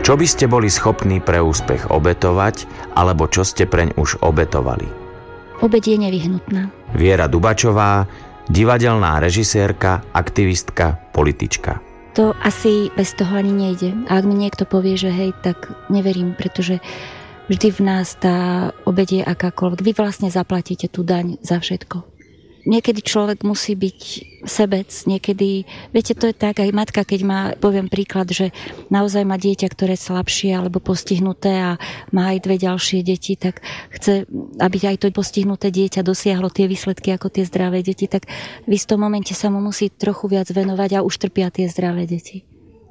Čo by ste boli schopní pre úspech obetovať, alebo čo ste preň už obetovali? Obeť je nevyhnutná. Viera Dubačová, divadelná režisérka, aktivistka, politička. To asi bez toho ani nejde. A ak mi niekto povie, že hej, tak neverím, pretože vždy v nás tá obeť je akákoľvek. Vy vlastne zaplatíte tú daň za všetko. Niekedy človek musí byť sebec, niekedy, viete, to je tak, aj matka, keď má, poviem príklad, že naozaj má dieťa, ktoré je slabšie alebo postihnuté a má aj 2 ďalšie deti, tak chce, aby aj to postihnuté dieťa dosiahlo tie výsledky ako tie zdravé deti, tak v istom momente sa mu musí trochu viac venovať a už trpia tie zdravé deti.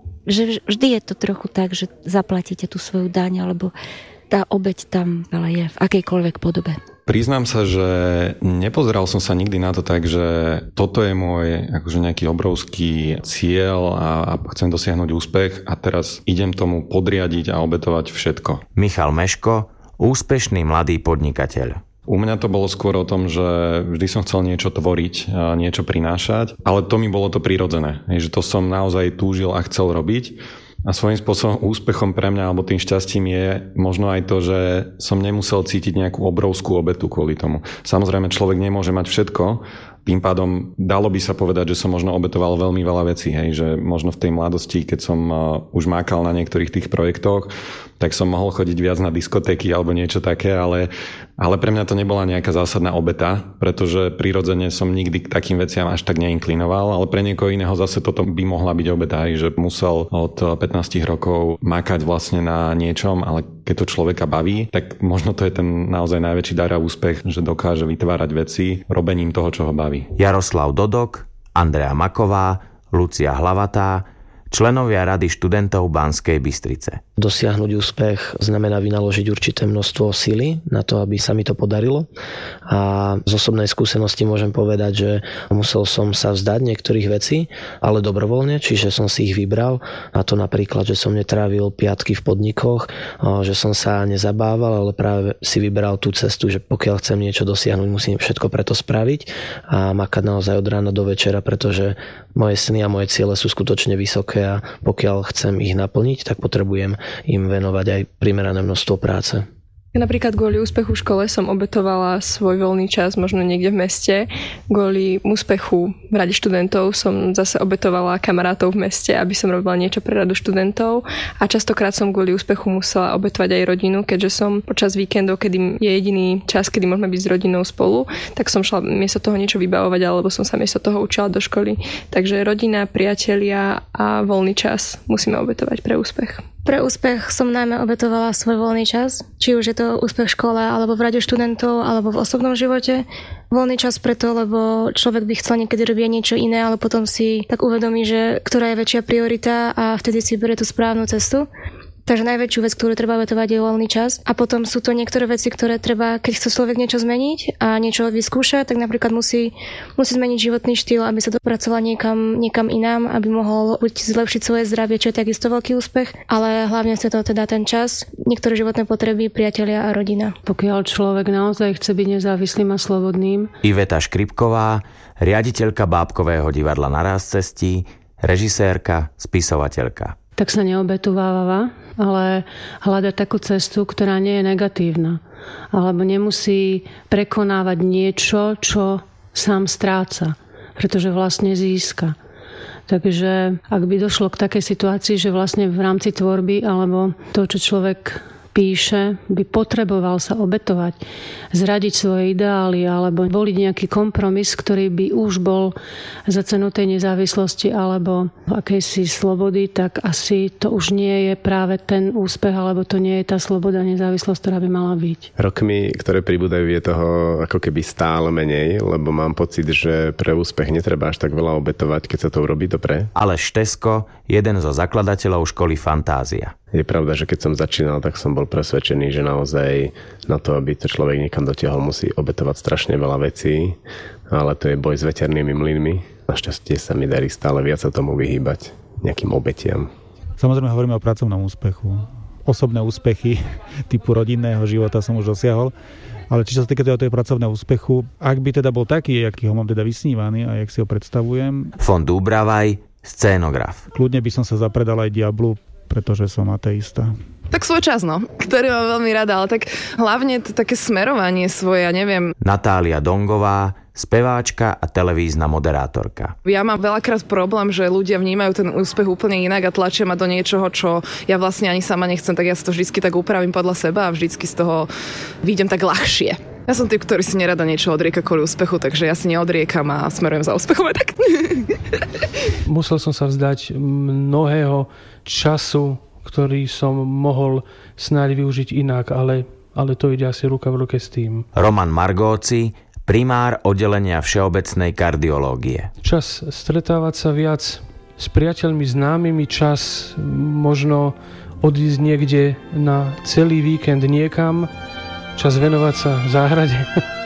Že vždy je to trochu tak, že zaplatíte tú svoju daň, alebo tá obeť tam veľa je v akejkoľvek podobe. Priznám sa, že nepozeral som sa nikdy na to tak, že toto je môj akože nejaký obrovský cieľ a chcem dosiahnuť úspech a teraz idem tomu podriadiť a obetovať všetko. Michal Meško, úspešný mladý podnikateľ. U mňa to bolo skôr o tom, že vždy som chcel niečo tvoriť, niečo prinášať, ale to mi bolo to prirodzené, že to som naozaj túžil a chcel robiť. A svojím spôsobom úspechom pre mňa alebo tým šťastím je možno aj to, že som nemusel cítiť nejakú obrovskú obetu kvôli tomu. Samozrejme, človek nemôže mať všetko, tým pádom dalo by sa povedať, že som možno obetoval veľmi veľa vecí, hej, že možno v tej mladosti, keď som už mákal na niektorých tých projektoch, tak som mohol chodiť viac na diskotéky alebo niečo také, ale pre mňa to nebola nejaká zásadná obeta, pretože prirodzene som nikdy k takým veciam až tak neinklinoval, ale pre niekoho iného zase toto by mohla byť obeta, že musel od 15 rokov makať vlastne na niečom, ale keď to človeka baví, tak možno to je ten naozaj najväčší dar a úspech, že dokáže vytvárať veci robením toho, čo ho baví. Jaroslav Dodok, Andrea Maková, Lucia Hlavatá, členovia Rady študentov Banskej Bystrice. Dosiahnuť úspech znamená vynaložiť určité množstvo sily na to, aby sa mi to podarilo. A z osobnej skúsenosti môžem povedať, že musel som sa vzdať niektorých vecí, ale dobrovoľne, čiže som si ich vybral. A to napríklad, že som netrávil piatky v podnikoch, že som sa nezabával, ale práve si vybral tú cestu, že pokiaľ chcem niečo dosiahnuť, musím všetko preto spraviť a makať naozaj od rána do večera, pretože moje sny a moje ciele sú skutočne vysoké a pokiaľ chcem ich naplniť, tak potrebujem im venovať aj primerané množstvo práce. Napríklad kvôli úspechu v škole som obetovala svoj voľný čas možno niekde v meste. Kvôli úspechu v rade študentov som zase obetovala kamarátov v meste, aby som robila niečo pre radu študentov. A častokrát som kvôli úspechu musela obetovať aj rodinu, keďže som počas víkendov, kedy je jediný čas, kedy môžeme byť s rodinou spolu, tak som šla miesto toho niečo vybavovať, alebo som sa miesto toho učila do školy. Takže rodina, priatelia a voľný čas musíme obetovať pre úspech. Pre úspech som najmä obetovala svoj voľný čas, či už je to úspech v škole, alebo v rade študentov, alebo v osobnom živote. Voľný čas preto, lebo človek by chcel niekedy robiť niečo iné, ale potom si tak uvedomí, že ktorá je väčšia priorita a vtedy si berie tú správnu cestu. Takže najväčšiu vec, ktorú treba obetovať, je voľný čas. A potom sú to niektoré veci, ktoré treba, keď chce človek niečo zmeniť a niečo vyskúšať, tak napríklad musí zmeniť životný štýl, aby sa dopracoval niekam inám, aby mohol buď zlepšiť svoje zdravie, čo je takisto veľký úspech, ale hlavne chce to teda ten čas, niektoré životné potreby, priatelia a rodina. Pokiaľ človek naozaj chce byť nezávislým a slobodným. Iveta Škripková, riaditeľka Bábkového divadla Na ráz cestí, režisérka, spisovateľka. Tak sa neobetováva, ale hľadať takú cestu, ktorá nie je negatívna. Alebo nemusí prekonávať niečo, čo sám stráca, pretože vlastne získa. Takže ak by došlo k takej situácii, že vlastne v rámci tvorby alebo to, čo človek píše, by potreboval sa obetovať, zradiť svoje ideály alebo voliť nejaký kompromis, ktorý by už bol za cenu tej nezávislosti alebo akejsi slobody, tak asi to už nie je práve ten úspech alebo to nie je tá sloboda a nezávislosť, ktorá by mala byť. Rokmi, ktoré pribúdajú, je toho ako keby stále menej, lebo mám pocit, že pre úspech netreba až tak veľa obetovať, keď sa to urobí dobre. Aleš Tesko, jeden zo zakladateľov školy Fantázia. Je pravda, že keď som začínal, tak som bol presvedčený, že naozaj na to, aby to človek niekam dotiahol, musí obetovať strašne veľa vecí, ale to je boj s veternými mlynmi. Našťastie sa mi darí stále viac sa tomu vyhýbať nejakým obetiam. Samozrejme hovoríme o pracovnom úspechu. Osobné úspechy typu rodinného života som už dosiahol, ale či sa týka toho pracovného úspechu, ak by teda bol taký, aký ho mám teda vysnívaný a jak si ho predstavujem. Fond Dúbravaj, scénograf. Kľudne by som sa zapredal aj diablu pretože som ateista. Tak svoj čas, ktorý mám veľmi rada, ale tak hlavne to také smerovanie svoje, ja neviem. Natália Dongová, speváčka a televízna moderátorka. Ja mám veľakrát problém, že ľudia vnímajú ten úspech úplne inak a tlačia ma do niečoho, čo ja vlastne ani sama nechcem, tak ja si to vždycky tak upravím podľa seba a vždycky z toho výjdem tak ľahšie. Ja som typ, ktorý si nerada niečo odrieka kvôli úspechu, takže ja si neodriekam a smerujem za úspechom aj tak. Musel som sa vzdať mnohého času, ktorý som mohol snáď využiť inak, ale to ide asi ruka v ruke s tým. Roman Margóci, primár oddelenia všeobecnej kardiológie. Čas stretávať sa viac s priateľmi, známymi, čas možno odísť niekde na celý víkend niekam, čas venovať sa v záhrade.